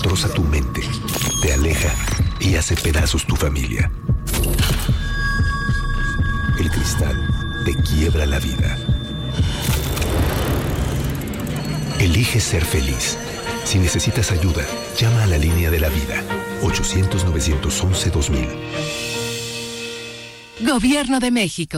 destroza tu mente, te aleja y hace pedazos tu familia. El cristal te quiebra la vida. Elige ser feliz. Si necesitas ayuda, llama a la línea de la vida. 800-911-2000. Gobierno de México.